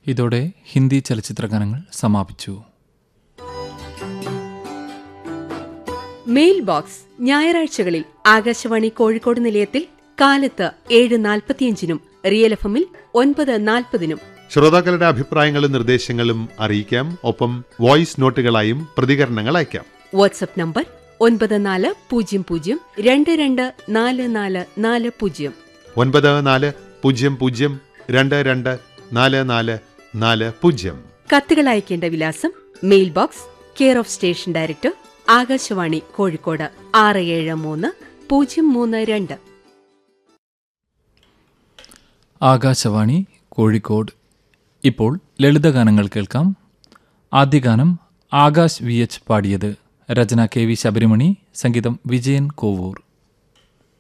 ഇതോടെ ഹിന്ദി ചലച്ചിത്രഗാനങ്ങൾ സമാപിച്ചു. മെയിൽ ബോക്സ് ഞായറാഴ്ചകളിൽ ആകാശവാണി കോഴിക്കോട് നിലയത്തിൽ കാലത്ത് 7:45 റിയൽ FM-ൽ 9:40. ശ്രോതാക്കളുടെ അഭിപ്രായങ്ങളും നിർദ്ദേശങ്ങളും അറിയിക്കാം. ഒപ്പം വോയിസ് നോട്ടുകളായും പ്രതികരണങ്ങൾ അയക്കാം. WhatsApp number 9400224440 9400224440. കത്തുകൾ അയക്കേണ്ട വിലാസം: mail box, care of station director, Akashvani Kozhikode 673-032. Akashvani Kozhikode. ഇപ്പോൾ ലളിതഗാനങ്ങൾ കേൾക്കാം. ആദ്യ ഗാനം ആകാശ് VH പാടിയത്. രചന KV ശബരിമണി, സംഗീതം വിജയൻ കോവൂർ.